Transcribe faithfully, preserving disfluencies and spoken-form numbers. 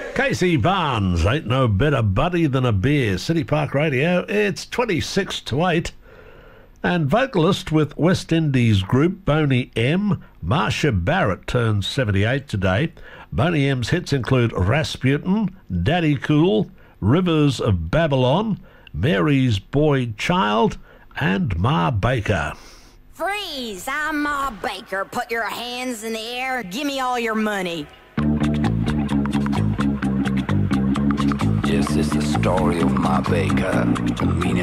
Casey Barnes, ain't no better buddy than a beer. City Park Radio, it's twenty-six to eight. And vocalist with West Indies group Boney M, Marcia Barrett, turns seventy-eight today. Boney M's hits include Rasputin, Daddy Cool, Rivers of Babylon, Mary's Boy Child, and Ma Baker. Freeze! I'm Ma Baker. Put your hands in the air. Give me all your money. This is the story of Ma Baker, the meanest